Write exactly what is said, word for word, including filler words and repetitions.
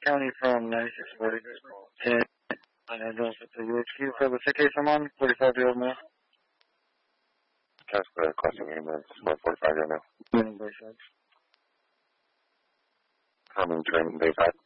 County from ninety-six forty. ten, and I don't know U H Q for the case I'm on, forty-five-year-old male. Just the crossing ambulance, one forty-five year old male. Bayside. Coming train Bayside.